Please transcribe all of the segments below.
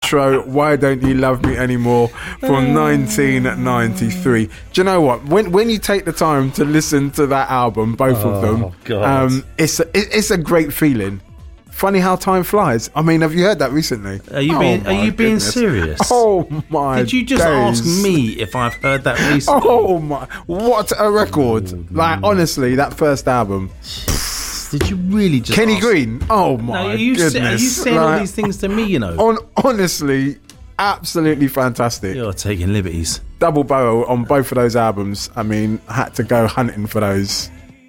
intro, Why Don't You Love Me Anymore, from 1993. Do you know what? When you take the time to listen to that album, both of them, God. it's a great feeling. Funny how time flies. I mean, have you heard that recently? Are you being serious? Oh my! Did you just ask me if I've heard that recently? Oh my! What a record! Like, honestly, that first album. Did you really just Kenny ask? Green? Oh my goodness! Are you saying all these things to me? You know, honestly, absolutely fantastic. You're taking liberties. Double barrel on both of those albums. I mean, I had to go hunting for those.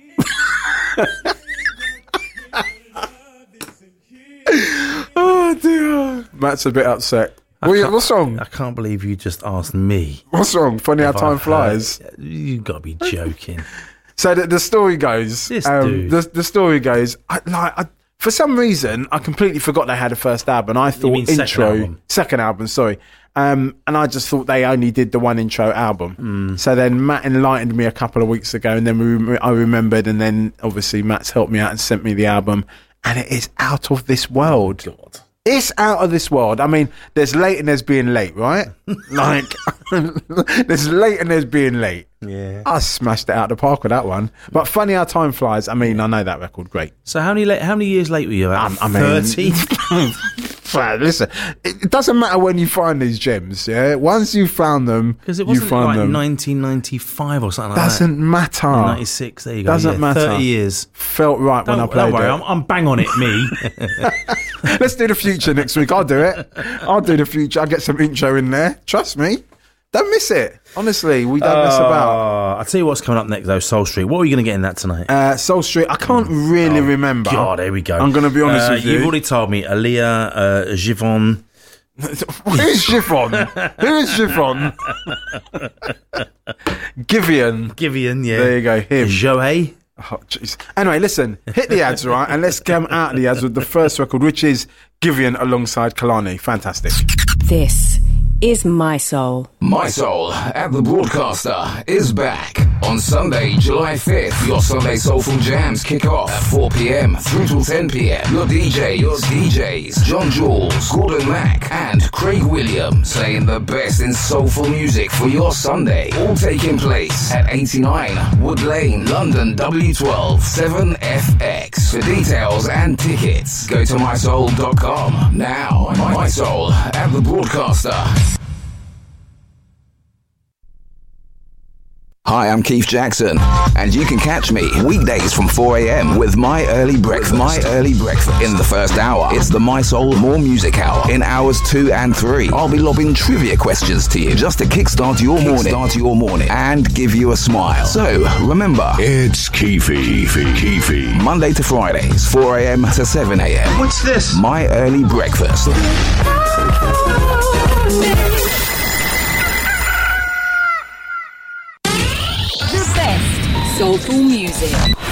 Oh dear. Matt's a bit upset. What's wrong? I can't believe you just asked me. What's wrong? Funny how time flies. You've got to be joking. So the story goes. This dude. The story goes. For some reason, I completely forgot they had a first album. I thought second album. Sorry. And I just thought they only did the one intro album. So then Matt enlightened me a couple of weeks ago, and then I remembered, and then obviously Matt's helped me out and sent me the album, and it is out of this world. God. It's out of this world. I mean, there's late and there's being late, right? Like, there's late and there's being late. Yeah. I smashed it out of the park with that one. But funny how time flies. I mean, I know that record, great. So how many years late were you? 30? Listen, it doesn't matter when you find these gems, yeah? Once you found them, because it wasn't you find like them. 1995 or something like that. Doesn't matter. 96, there you go. Doesn't matter. 30 years. Felt right when I played Don't worry, it. I'm bang on it, me. Let's do the future next week. I'll do it. I'll do the future. I'll get some intro in there. Trust me. Don't miss it. Honestly, we don't mess about. I'll tell you what's coming up next, though, Soul Street. What are you going to get in that tonight? Soul Street, I can't really remember. God, here we go. I'm going to be honest with you. You've already told me. Aaliyah, Givon. Who's Chiffon? Who is Chiffon? Givian, yeah. There you go, him. Joey. Oh, jeez. Anyway, listen, hit the ads, right? And let's come out of the ads with the first record, which is Givian alongside Kalani. Fantastic. This is My Soul. My Soul at the Broadcaster is back. On Sunday, July 5th, your Sunday Soulful Jams kick off at 4 p.m. through till 10 p.m. Your DJs, John Jules, Gordon Mack, and Craig Williams, playing the best in soulful music for your Sunday. All taking place at 89 Wood Lane, London, W12 7FX. For details and tickets, go to mysoul.com. Now, My Soul at the Broadcaster. Hi, I'm Keith Jackson, and you can catch me weekdays from 4 a.m. with My Early Breakfast. In the first hour, it's the My Soul More Music Hour. In hours 2 and 3, I'll be lobbing trivia questions to you just to kickstart your morning and give you a smile. So, remember, it's Keefy. Monday to Fridays, 4 a.m. to 7 a.m. What's this? My Early Breakfast. The best soulful music.